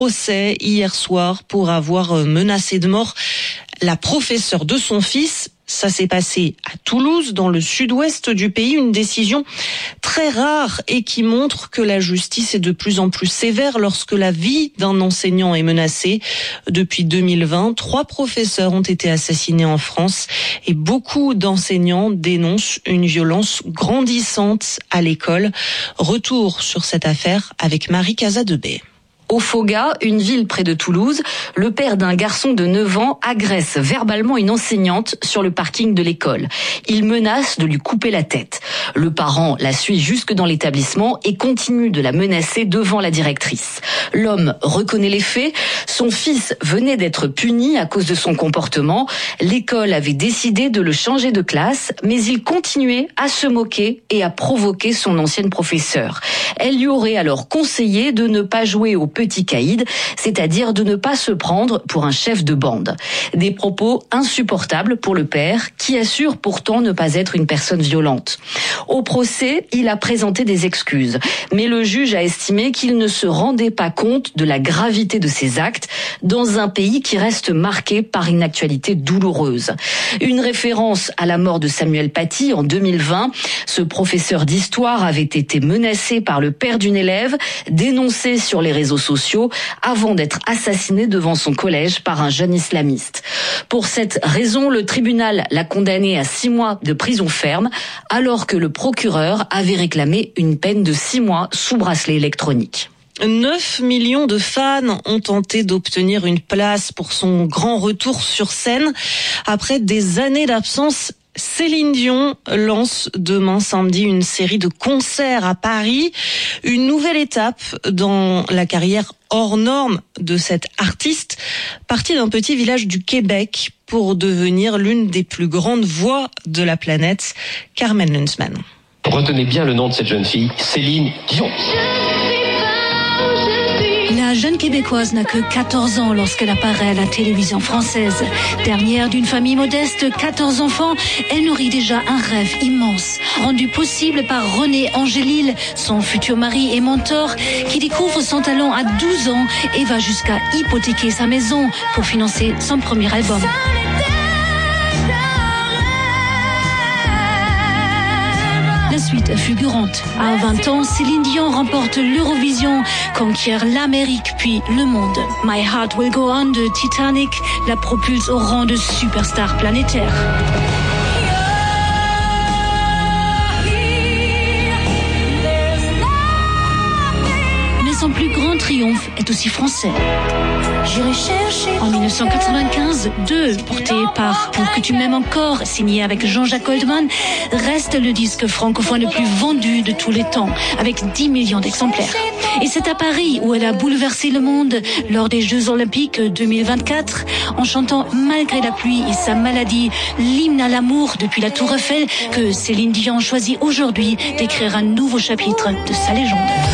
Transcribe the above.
Procès hier soir pour avoir menacé de mort la professeure de son fils. Ça s'est passé à Toulouse, dans le sud-ouest du pays, une décision très rare et qui montre que la justice est de plus en plus sévère lorsque la vie d'un enseignant est menacée. Depuis 2020, 3 professeurs ont été assassinés en France et beaucoup d'enseignants dénoncent une violence grandissante à l'école. Retour sur cette affaire avec Marie Casadebey. Au Foga, une ville près de Toulouse, le père d'un garçon de 9 ans agresse verbalement une enseignante sur le parking de l'école. Il menace de lui couper la tête. Le parent la suit jusque dans l'établissement et continue de la menacer devant la directrice. L'homme reconnaît les faits. Son fils venait d'être puni à cause de son comportement. L'école avait décidé de le changer de classe, mais il continuait à se moquer et à provoquer son ancienne professeure. Elle lui aurait alors conseillé de ne pas jouer au petit caïd, c'est-à-dire de ne pas se prendre pour un chef de bande. Des propos insupportables pour le père, qui assure pourtant ne pas être une personne violente. Au procès, il a présenté des excuses, mais le juge a estimé qu'il ne se rendait pas compte de la gravité de ses actes dans un pays qui reste marqué par une actualité douloureuse. Une référence à la mort de Samuel Paty en 2020. Ce professeur d'histoire avait été menacé par le père d'une élève, dénoncé sur les réseaux sociaux, avant d'être assassiné devant son collège par un jeune islamiste. Pour cette raison, le tribunal l'a condamné à 6 mois de prison ferme, alors que le procureur avait réclamé une peine de 6 mois sous bracelet électronique. 9 millions de fans ont tenté d'obtenir une place pour son grand retour sur scène. Après des années d'absence, Céline Dion lance demain samedi une série de concerts à Paris. Une nouvelle étape dans la carrière hors norme de cette artiste, partie d'un petit village du Québec pour devenir l'une des plus grandes voix de la planète. Carmen Lunzmann. Retenez bien le nom de cette jeune fille, Céline Dion. La jeune Québécoise n'a que 14 ans lorsqu'elle apparaît à la télévision française. Dernière d'une famille modeste, 14 enfants, elle nourrit déjà un rêve immense, rendu possible par René Angélil, son futur mari et mentor, qui découvre son talent à 12 ans et va jusqu'à hypothéquer sa maison pour financer son premier album. La suite est fulgurante. À 20 ans, Céline Dion remporte l'Eurovision, conquiert l'Amérique puis le monde. My Heart Will Go On de Titanic la propulse au rang de superstar planétaire. Mais son plus grand triomphe est aussi français. J'irai chercher. En 1995, 2, porté par Pour que tu m'aimes encore, signé avec Jean-Jacques Goldman, reste le disque francophone le plus vendu de tous les temps, avec 10 millions d'exemplaires. Et c'est à Paris où elle a bouleversé le monde lors des Jeux Olympiques 2024, en chantant malgré la pluie et sa maladie, l'hymne à l'amour depuis la Tour Eiffel, que Céline Dion choisit aujourd'hui d'écrire un nouveau chapitre de sa légende.